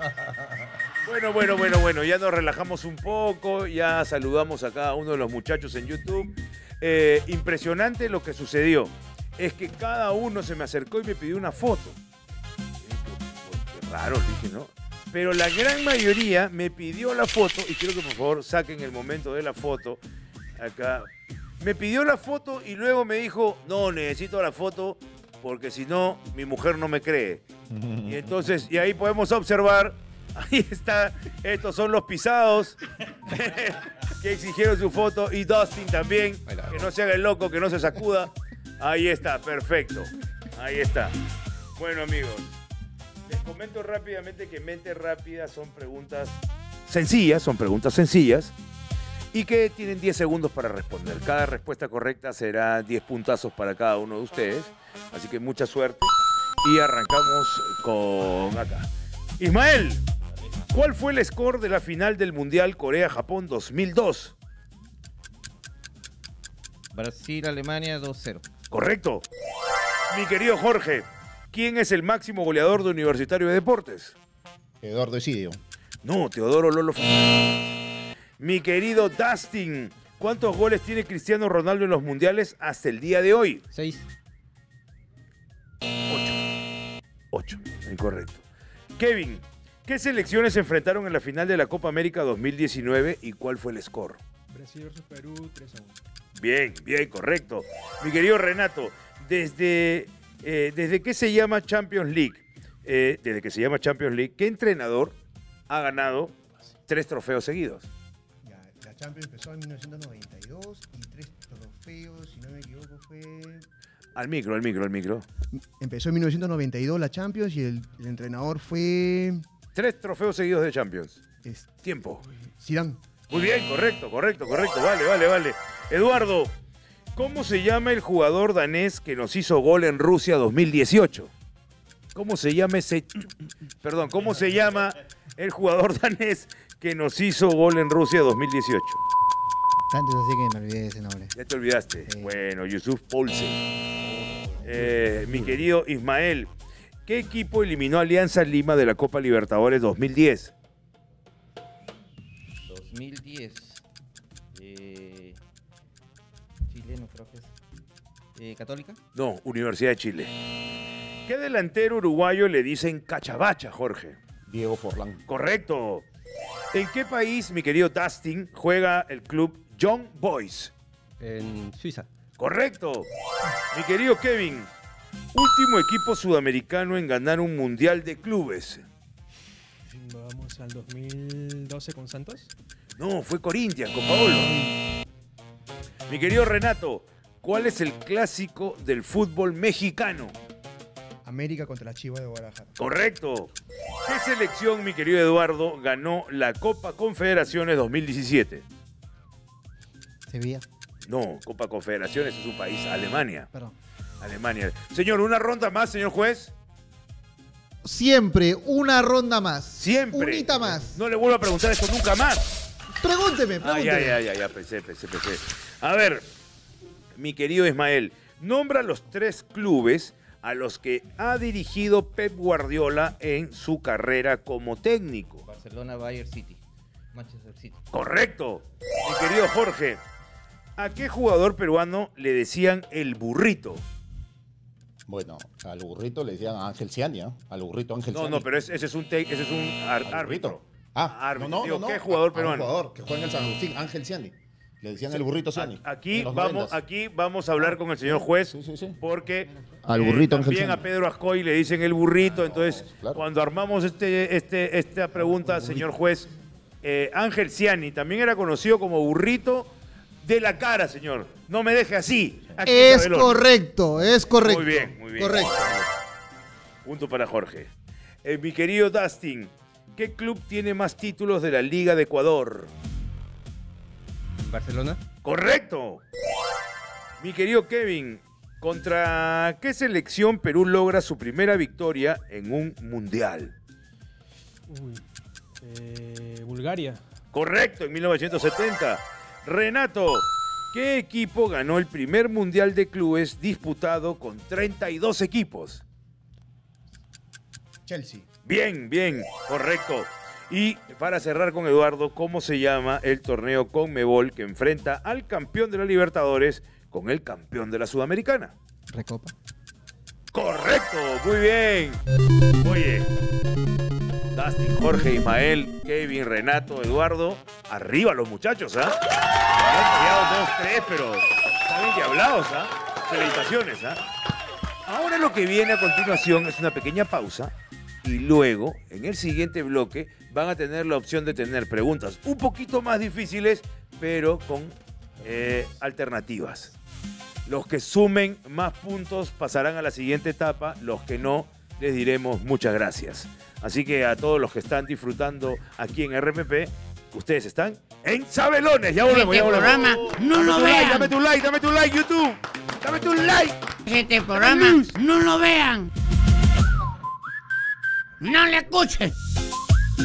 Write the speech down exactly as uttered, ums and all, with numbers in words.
Bueno, bueno, bueno, bueno, ya nos relajamos un poco, ya saludamos a cada uno de los muchachos en YouTube. Eh, impresionante lo que sucedió. Es que cada uno se me acercó y me pidió una foto. Qué raro, dije, ¿no? Pero la gran mayoría me pidió la foto, y quiero que por favor saquen el momento de la foto. Acá. Me pidió la foto y luego me dijo, no, necesito la foto porque si no, mi mujer no me cree. Y entonces, y ahí podemos observar, ahí está, estos son los pisados que exigieron su foto, y Dustin también, que no se haga el loco, que no se sacuda. Ahí está, perfecto. Ahí está. Bueno, amigos, les comento rápidamente que Mente Rápida son preguntas sencillas, son preguntas sencillas, y que tienen diez segundos para responder. Cada respuesta correcta será diez puntazos para cada uno de ustedes. Así que mucha suerte. Y arrancamos con acá. Ismael, ¿cuál fue el score de la final del Mundial Corea-Japón dos mil dos? Brasil-Alemania dos cero. Correcto. Mi querido Jorge, ¿quién es el máximo goleador de Universitario de Deportes? Eduardo Esidio. No, Teodoro Lolo Fernández. Mi querido Dustin, ¿cuántos goles tiene Cristiano Ronaldo en los mundiales hasta el día de hoy? Seis. Ocho. Ocho, incorrecto. Kevin, ¿qué selecciones se enfrentaron en la final de la Copa América dos mil diecinueve y cuál fue el score? Brasil versus Perú, tres a uno. Bien, bien, correcto. Mi querido Renato, ¿desde, eh, ¿desde qué se llama Champions League? Eh, desde que se llama Champions League, ¿qué entrenador ha ganado tres trofeos seguidos? La Champions empezó en mil novecientos noventa y dos y tres trofeos, si no me equivoco, fue... Al micro, al micro, al micro. Empezó en mil novecientos noventa y dos la Champions y el, el entrenador fue... Tres trofeos seguidos de Champions. Es... Tiempo. Zidane. Muy bien, correcto, correcto, correcto. Vale, vale, vale. Eduardo, ¿cómo se llama el jugador danés que nos hizo gol en Rusia dos mil dieciocho? ¿Cómo se llama ese... Perdón, ¿cómo se llama el jugador danés que nos hizo gol en Rusia dos mil dieciocho? Antes así que me olvidé de ese nombre. Ya te olvidaste. Sí. Bueno, Yusuf Poulsen. Eh, mi querido Ismael, ¿qué equipo eliminó a Alianza Lima de la Copa Libertadores dos mil diez? dos mil diez. Eh, chileno, creo que es. Eh, ¿Católica? No, Universidad de Chile. ¿Qué delantero uruguayo le dicen cachabacha, Jorge? Diego Forlán. Correcto. ¿En qué país, mi querido Dustin, juega el club Young Boys? En Suiza. Correcto. Mi querido Kevin, último equipo sudamericano en ganar un mundial de clubes. Vamos al dos mil doce con Santos. No, fue Corinthians con Paolo. Mi querido Renato, ¿cuál es el clásico del fútbol mexicano? América contra la Chivas de Guadalajara. Correcto. ¿Qué selección, mi querido Eduardo, ganó la Copa Confederaciones dos mil diecisiete? Sevilla. No, Copa Confederaciones es un país, Alemania. Perdón. Alemania. Señor, ¿una ronda más, señor juez? Siempre una ronda más. Siempre. Unita más. No le vuelvo a preguntar esto nunca más. Pregúnteme, Ah, pregúnteme. ya, ya, ya, ya, pensé, pensé, pensé. A ver, mi querido Ismael, nombra los tres clubes a los que ha dirigido Pep Guardiola en su carrera como técnico. Barcelona, Bayern City. Manchester City. Correcto. Mi querido Jorge, ¿a qué jugador peruano le decían el burrito? Bueno, al burrito le decían a Ángel Ciani, ¿no? Al burrito Ángel No, Ciani. no, pero ese, ese es un, te- ese es un ar- Al árbitro. burrito. Ah, Árbitro. no, no, Digo, no, ¿qué no. jugador A- a peruano? un jugador que juega en el San Agustín, Ángel Ciani. Le decían el burrito Ciani. Aquí en los vamos, noventas. aquí vamos a hablar con el señor juez, Sí, sí, sí. porque Al burrito Ángel también Ciani. a Pedro Ascoy le dicen el burrito, entonces claro. cuando armamos este, este, esta pregunta, señor juez, eh, Ángel Ciani también era conocido como burrito de la cara, señor. No me deje así. Aquí Es Isabelón. correcto, es correcto. Muy bien, muy bien. Correcto. Punto para Jorge. Eh, mi querido Dustin, ¿qué club tiene más títulos de la Liga de Ecuador? Barcelona. ¡Correcto! Mi querido Kevin, ¿contra qué selección Perú logra su primera victoria en un mundial? Uy. Eh, Bulgaria. Correcto, en mil novecientos setenta. Renato, ¿qué equipo ganó el primer mundial de clubes disputado con treinta y dos equipos? Chelsea. Bien, bien, correcto. Y para cerrar con Eduardo, ¿cómo se llama el torneo Conmebol que enfrenta al campeón de la Libertadores con el campeón de la Sudamericana? Recopa. Correcto, muy bien. Oye, Dustin, Jorge, Ismael, Kevin, Renato, Eduardo, arriba los muchachos, ¿ah? Han fallado dos, tres, pero están endiablados, ¿ah? Felicitaciones, ¿ah? Ahora lo que viene a continuación es una pequeña pausa y luego, en el siguiente bloque, van a tener la opción de tener preguntas un poquito más difíciles, pero con eh, alternativas. Los que sumen más puntos pasarán a la siguiente etapa, los que no, les diremos muchas gracias. Así que a todos los que están disfrutando aquí en R P P, ustedes están en Sabelones. Ya volvemos, ya Este volvemos. programa no Dame lo tu like, vean. dame tu like, dame tu like, YouTube. Dame tu like. Este programa no lo vean. No le escuchen.